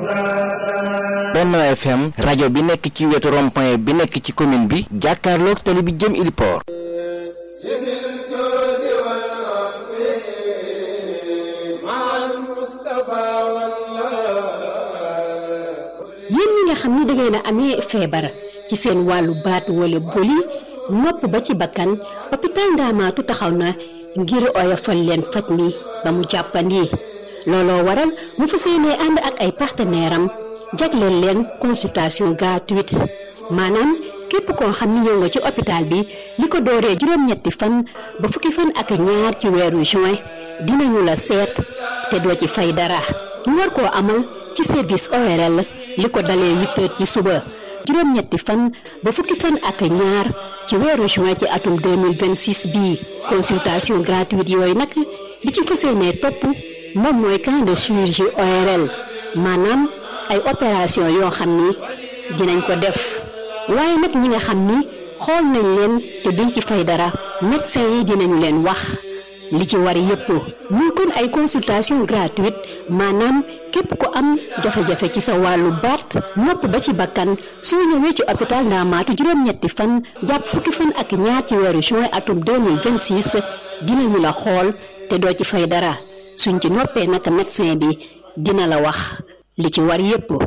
Benno FM rajo bi nekk ci wetu rond-point bi nekk ci commune bi jàkkaarloog tali bi jëm Iliport. yéen ñi nga xam ni da ngeen a amee feebar ci seen wàllu baat wala boli nopp ba ci bakkan hôpital Ndaamaatu taxaw na ngir oyofal leen faj mi ba mu jàppandi looloo waral mu fas yéenee ànd ak ay partenaire am jagleel leen consultation gratuite maanaam képp koo xam ni ñëw nga ci hôpital bi li ko dooree juróom-ñetti fan ba fukki fan ak ñaar ci weeru juin dinañu la seet te doo ci fay dara ñu war koo amal ci service ORL li ko dalee 8 heures ci suba juróom-ñetti fan ba fukki fan ak ñaar ci weeru juin ci atum 2026 bii consultation gratuite yooyu nag li ci fas yéenee topp moom mooy camp de chirurgie ORL maanaam ay opération yoo xam ni dinañ ko def waaye nag ñi nga xam ni xool nañ leen te duñ ci fay dara médecin yi dinañu leen wax li ci war yépp muy kon ay consultation gratuite maanaam képp ko am jafe-jafe ci sa wàllu baat nopp ba ci bakkan soo ñëwee ci hôpital Ndaamaatu juróom-ñetti fan jàpp fukki fan ak ñaar ci weeru juin atum 2026 dinañu la xool te doo ci fay dara suñ ci noppee naka médecin bi dina la wax li ci war yépp